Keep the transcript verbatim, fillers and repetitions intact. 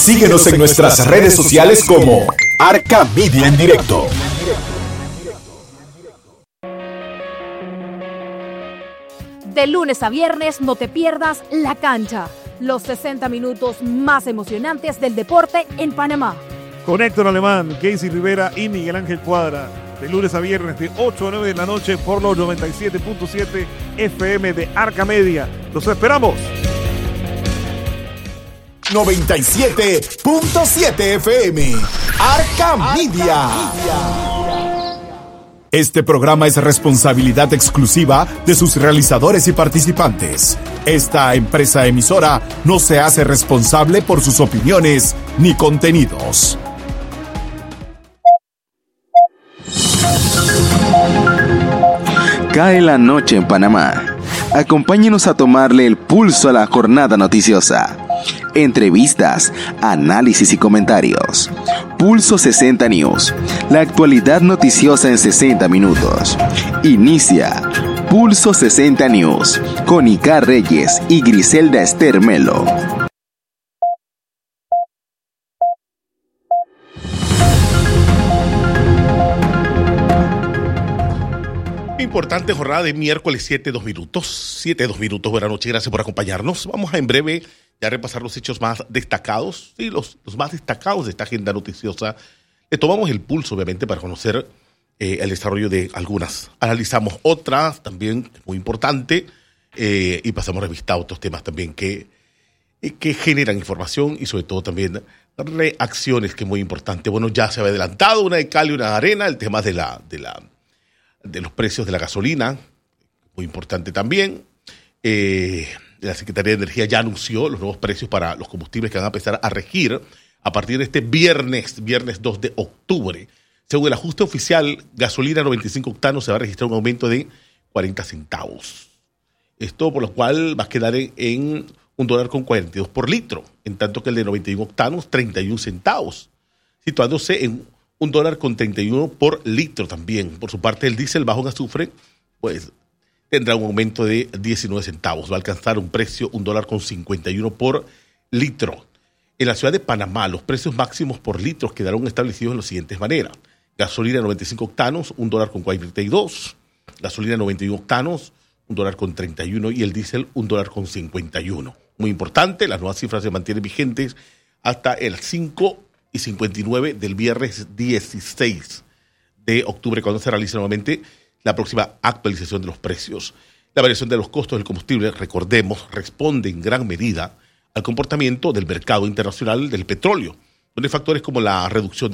Síguenos en nuestras redes sociales como Arca Media en Directo. De lunes a viernes no te pierdas La Cancha, los sesenta minutos más emocionantes del deporte en Panamá. Con Héctor Alemán, Casey Rivera y Miguel Ángel Cuadra. De lunes a viernes de ocho a nueve de la noche por los noventa y siete punto siete F M de Arca Media. ¡Los esperamos! noventa y siete punto siete F M. Arca Media. Este programa es responsabilidad exclusiva de sus realizadores y participantes. Esta empresa emisora no se hace responsable por sus opiniones ni contenidos. Cae la noche en Panamá. Acompáñenos a tomarle el pulso a la jornada noticiosa. Entrevistas, análisis y comentarios. Pulso sesenta News. La actualidad noticiosa en sesenta minutos. Inicia Pulso sesenta News con Icar Reyes y Griselda Esther Melo. Importante jornada de miércoles, siete, dos minutos. siete, dos minutos. Buenas noches, gracias por acompañarnos. Vamos a en breve ya repasar los hechos más destacados, sí, los, los más destacados de esta agenda noticiosa. Le tomamos el pulso, obviamente, para conocer eh, el desarrollo de algunas. Analizamos otras, también muy importante, eh, y pasamos revista a otros temas también que, eh, que generan información y sobre todo también reacciones, que es muy importante. Bueno, ya se había adelantado una de cal y una de arena, el tema de la... De la de los precios de la gasolina, muy importante también. Eh, la Secretaría de Energía ya anunció los nuevos precios para los combustibles que van a empezar a regir a partir de este viernes, viernes dos de octubre. Según el ajuste oficial, gasolina noventa y cinco octanos se va a registrar un aumento de cuarenta centavos. Esto por lo cual va a quedar en, en un dólar con cuarenta y dos por litro, en tanto que el de noventa y uno octanos, treinta y un centavos, situándose en un dólar con treinta y uno por litro también. Por su parte, el diésel bajo en azufre, pues tendrá un aumento de diecinueve centavos. Va a alcanzar un precio, un dólar con cincuenta y uno por litro. En la ciudad de Panamá, los precios máximos por litro quedaron establecidos de la siguiente manera. Gasolina noventa y cinco octanos, un dólar con cuarenta y dos. Gasolina noventa y uno octanos, un dólar con treinta y uno. Y el diésel, un dólar con cincuenta y uno. Muy importante, las nuevas cifras se mantienen vigentes hasta el cinco y cincuenta y nueve del viernes dieciséis de octubre, cuando se realiza nuevamente la próxima actualización de los precios. La variación de los costos del combustible, recordemos, responde en gran medida al comportamiento del mercado internacional del petróleo, donde factores como la reducción de